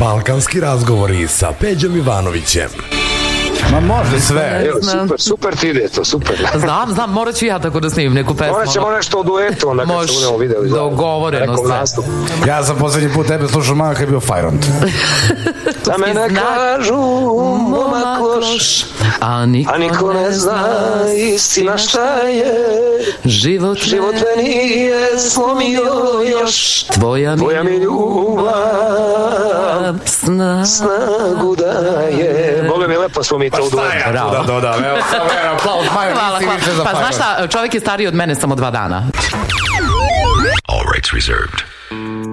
Balkanski razgovori sa Peđom Ivanovićem. Ma može sve. Evo, super ti ide to, super. Znam, morat ću ja tako da snimim neku pesmu. Morat ćemo nešto o duetu, onda kad se budemo videli. Dogovoreno sve. Ja sam poslednji put tebe slušao mama kad je bio Fajront. Da me ne kažu momak loš, a niko ne zna istina šta je. Život me nije slomio još. Tvoja mi ljubav snagu daje. Bolo mi lepo smo mi to uduvali. Da dodam, evo samo jedan aplauz, Majo, nisi više za Fajront. Pa znaš šta, čovjek je stariji od mene samo 2 dana. All rights reserved.